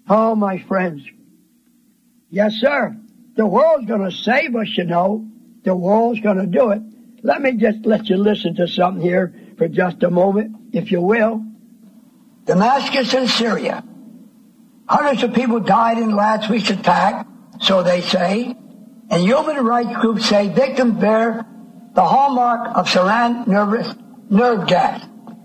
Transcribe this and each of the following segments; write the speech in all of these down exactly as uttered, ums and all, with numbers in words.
Oh, my friends. Yes, sir. The world's going to save us, you know. The world's going to do it. Let me just let you listen to something here for just a moment, if you will. Damascus in Syria. Hundreds of people died in last week's attack, so they say. And human rights groups say victims bear the hallmark of sarin nervous nerve gas.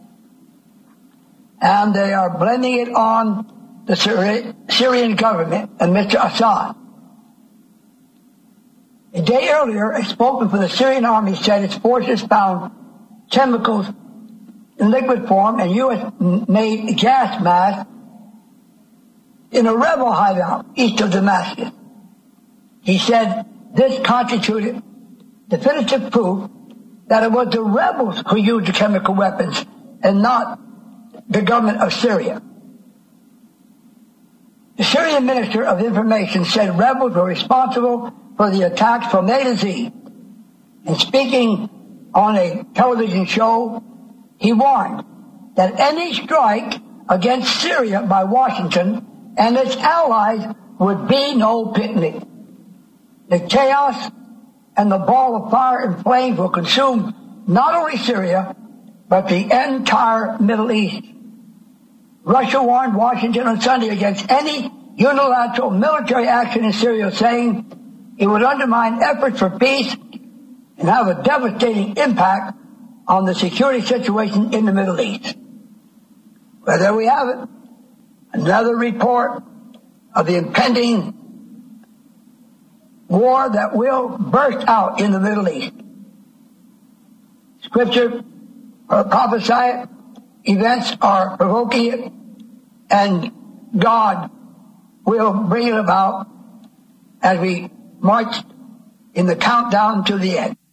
And they are blending it on the Syri- Syrian government and Mister Assad. A day earlier, a spokesman for the Syrian army said its forces found chemicals in liquid form and U S-made gas masks in a rebel hideout east of Damascus. He said this constituted definitive proof that it was the rebels who used the chemical weapons and not the government of Syria. The Syrian Minister of Information said rebels were responsible for the attacks from A to Z. And speaking on a television show, he warned that any strike against Syria by Washington and its allies would be no picnic. The chaos and the ball of fire and flames will consume not only Syria, but the entire Middle East. Russia warned Washington on Sunday against any unilateral military action in Syria, saying it would undermine efforts for peace and have a devastating impact on the security situation in the Middle East. Well, there we have it. Another report of the impending war that will burst out in the Middle East. Scripture uh, prophesy it, events are provoking it, and God will bring it about as we march in the countdown to the end.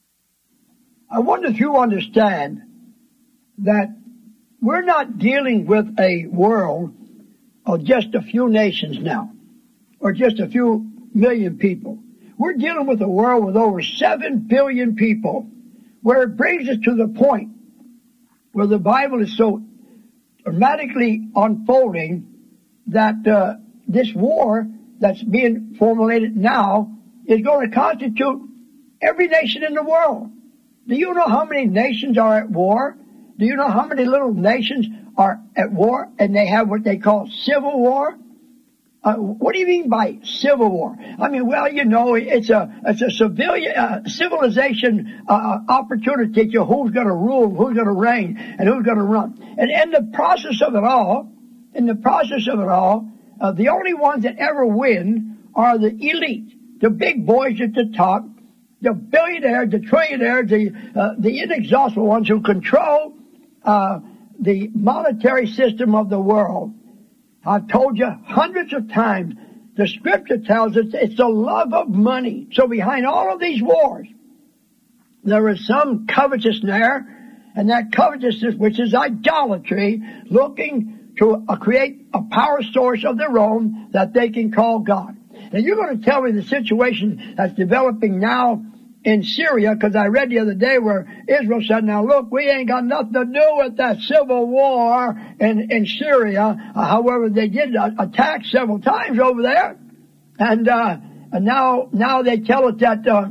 I wonder if you understand that we're not dealing with a world of just a few nations now, or just a few million people. We're dealing with a world with over seven billion people, where it brings us to the point where the Bible is so dramatically unfolding that uh, this war that's being formulated now is going to constitute every nation in the world. Do you know how many nations are at war? Do you know how many little nations are at war and they have what they call civil war? Uh, what do you mean by civil war? I mean, well, you know, it's a it's a civilian uh, civilization uh, opportunity to who's going to rule, who's going to reign, and who's going to run. And in the process of it all, in the process of it all, uh, the only ones that ever win are the elite, the big boys at the top, the billionaires, the trillionaires, the uh, the inexhaustible ones who control uh, the monetary system of the world. I've told you hundreds of times, the scripture tells us it's the love of money. So behind all of these wars, there is some covetousness there, and that covetousness, which is idolatry, looking to uh, create a power source of their own that they can call God. Now you're going to tell me the situation that's developing now in Syria, because I read the other day where Israel said, now look, we ain't got nothing to do with that civil war in, in Syria. Uh, however, they did uh, attack several times over there. And, uh, and now, now they tell us that, uh,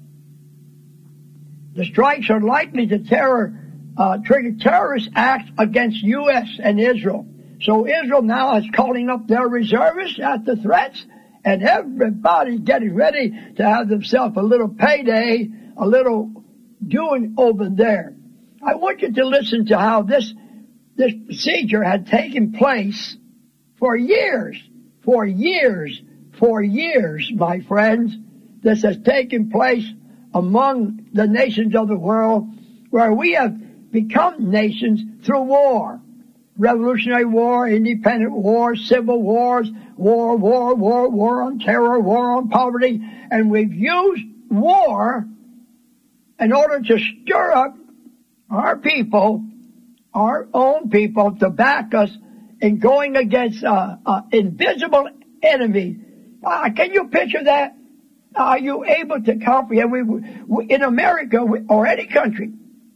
the strikes are likely to terror, uh, trigger terrorist acts against U S and Israel. So Israel now is calling up their reservists at the threats. And everybody's getting ready to have themselves a little payday, a little doing over there. I want you to listen to how this, this procedure had taken place for years, for years, for years, my friends. This has taken place among the nations of the world, where we have become nations through war. Revolutionary War, Independent War, Civil Wars, war, war, war, war on terror, war on poverty. And we've used war in order to stir up our people, our own people, to back us in going against uh, uh, invisible enemy. Uh, can you picture that? Are you able to comprehend? We, we, in America, we, or any country,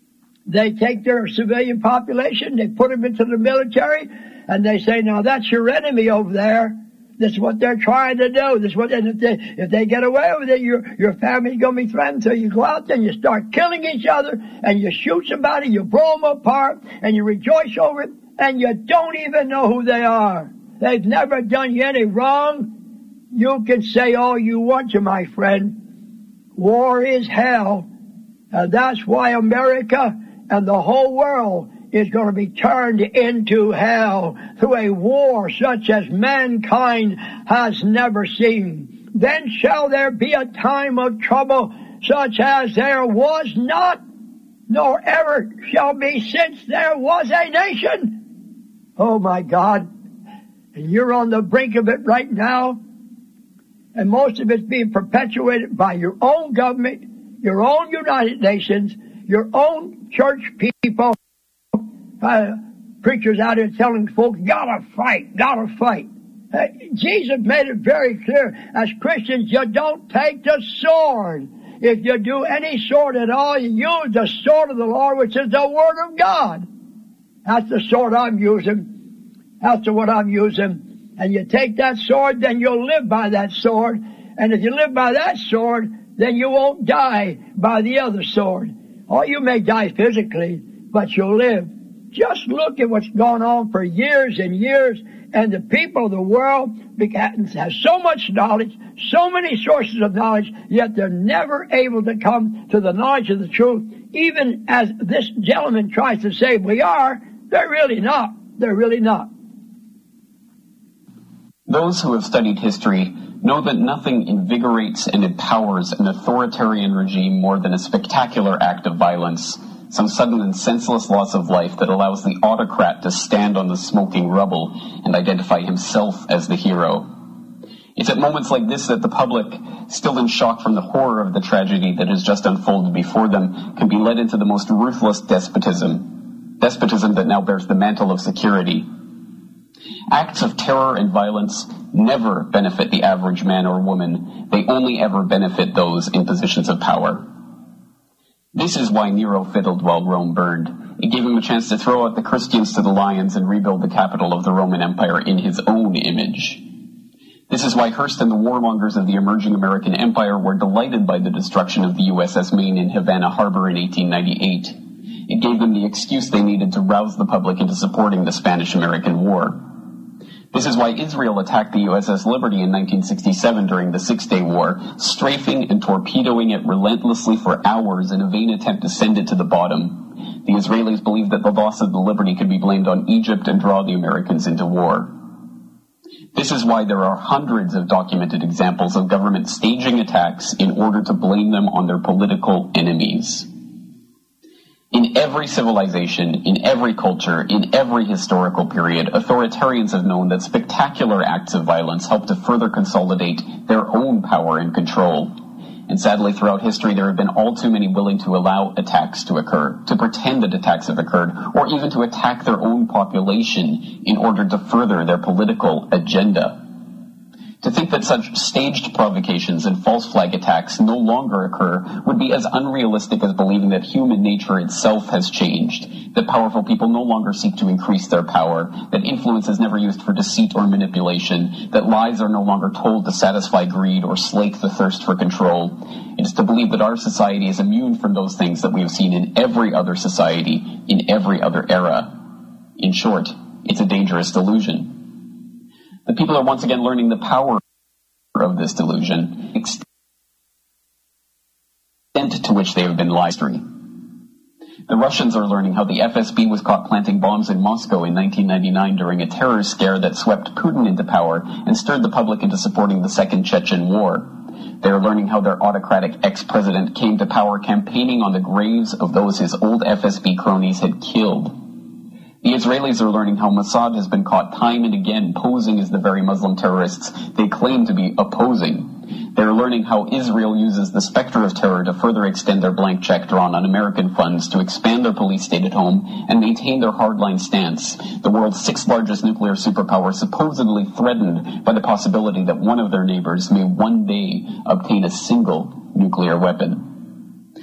They take their civilian population, they put them into the military, and they say, now that's your enemy over there. This is what they're trying to do. This is what, and if they, if they get away with it, your, your family's going to be threatened. So you go out there and you start killing each other, and you shoot somebody, you blow them apart, and you rejoice over it, and you don't even know who they are. They've never done you any wrong. You can say all you want to, my friend. War is hell. And that's why America and the whole world is going to be turned into hell through a war such as mankind has never seen. Then shall there be a time of trouble such as there was not, nor ever shall be since there was a nation. Oh my God. And you're on the brink of it right now. And most of it's being perpetuated by your own government, your own United Nations, your own church people. Uh, preachers out here telling folks, gotta fight, gotta fight. Uh, Jesus made it very clear. As Christians, you don't take the sword. If you do any sword at all, you use the sword of the Lord, which is the Word of God. That's the sword I'm using. That's what I'm using. And you take that sword, then you'll live by that sword. And if you live by that sword, then you won't die by the other sword. Or you may die physically, but you'll live. Just look at what's gone on for years and years, and the people of the world have so much knowledge, so many sources of knowledge, yet they're never able to come to the knowledge of the truth. Even as this gentleman tries to say we are, they're really not. They're really not. Those who have studied history know that nothing invigorates and empowers an authoritarian regime more than a spectacular act of violence. Some sudden and senseless loss of life that allows the autocrat to stand on the smoking rubble and identify himself as the hero. It's at moments like this that the public, still in shock from the horror of the tragedy that has just unfolded before them, can be led into the most ruthless despotism. Despotism that now bears the mantle of security. Acts of terror and violence never benefit the average man or woman. They only ever benefit those in positions of power. This is why Nero fiddled while Rome burned. It gave him a chance to throw out the Christians to the lions and rebuild the capital of the Roman Empire in his own image. This is why Hearst and the warmongers of the emerging American Empire were delighted by the destruction of the U S S Maine in Havana Harbor in eighteen ninety-eight. It gave them the excuse they needed to rouse the public into supporting the Spanish-American War. This is why Israel attacked the U S S Liberty in nineteen sixty-seven during the Six-Day War, strafing and torpedoing it relentlessly for hours in a vain attempt to send it to the bottom. The Israelis believed that the loss of the Liberty could be blamed on Egypt and draw the Americans into war. This is why there are hundreds of documented examples of government staging attacks in order to blame them on their political enemies. In every civilization, in every culture, in every historical period, authoritarians have known that spectacular acts of violence help to further consolidate their own power and control. And sadly, throughout history, there have been all too many willing to allow attacks to occur, to pretend that attacks have occurred, or even to attack their own population in order to further their political agenda. To think that such staged provocations and false flag attacks no longer occur would be as unrealistic as believing that human nature itself has changed, that powerful people no longer seek to increase their power, that influence is never used for deceit or manipulation, that lies are no longer told to satisfy greed or slake the thirst for control. It is to believe that our society is immune from those things that we have seen in every other society, in every other era. In short, it's a dangerous delusion. The people are once again learning the power of this delusion, extent to which they have been lied to. The Russians are learning how the F S B was caught planting bombs in Moscow in nineteen ninety-nine during a terror scare that swept Putin into power and stirred the public into supporting the Second Chechen War. They are learning how their autocratic ex-president came to power campaigning on the graves of those his old F S B cronies had killed. The Israelis are learning how Mossad has been caught time and again posing as the very Muslim terrorists they claim to be opposing. They are learning how Israel uses the specter of terror to further extend their blank check drawn on American funds to expand their police state at home and maintain their hardline stance, the world's sixth largest nuclear superpower supposedly threatened by the possibility that one of their neighbors may one day obtain a single nuclear weapon.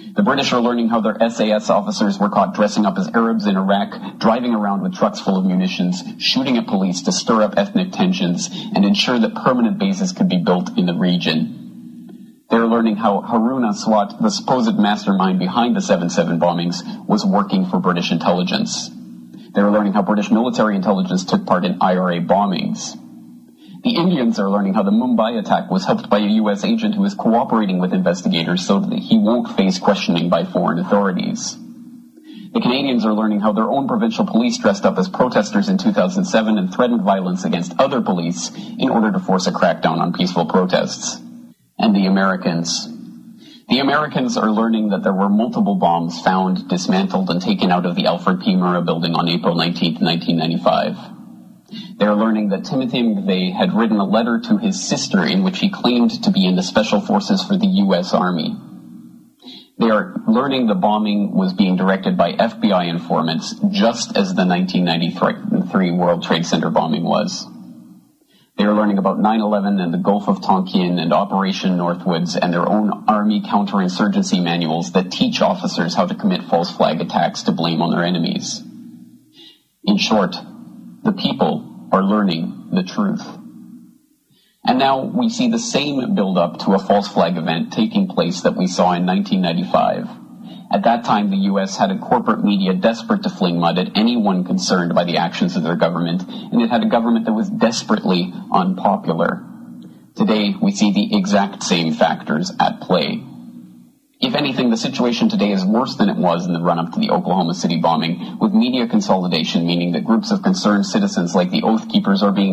The British are learning how their S A S officers were caught dressing up as Arabs in Iraq, driving around with trucks full of munitions, shooting at police to stir up ethnic tensions, and ensure that permanent bases could be built in the region. They're learning how Harun Aswat, the supposed mastermind behind the seven seven bombings, was working for British intelligence. They're learning how British military intelligence took part in I R A bombings. The Indians are learning how the Mumbai attack was helped by a U S agent who is cooperating with investigators so that he won't face questioning by foreign authorities. The Canadians are learning how their own provincial police dressed up as protesters in two thousand seven and threatened violence against other police in order to force a crackdown on peaceful protests. And the Americans. The Americans are learning that there were multiple bombs found, dismantled, and taken out of the Alfred P. Murrah building on April nineteenth, nineteen ninety-five. They are learning that Timothy McVeigh had written a letter to his sister in which he claimed to be in the Special Forces for the U S Army. They are learning the bombing was being directed by F B I informants, just as the nineteen ninety-three World Trade Center bombing was. They are learning about nine eleven and the Gulf of Tonkin and Operation Northwoods and their own Army counterinsurgency manuals that teach officers how to commit false flag attacks to blame on their enemies. In short, the people are learning the truth. And now we see the same build-up to a false flag event taking place that we saw in nineteen ninety-five. At that time, the U S had a corporate media desperate to fling mud at anyone concerned by the actions of their government, and it had a government that was desperately unpopular. Today, we see the exact same factors at play. If anything, the situation today is worse than it was in the run-up to the Oklahoma City bombing, with media consolidation meaning that groups of concerned citizens like the Oath Keepers are being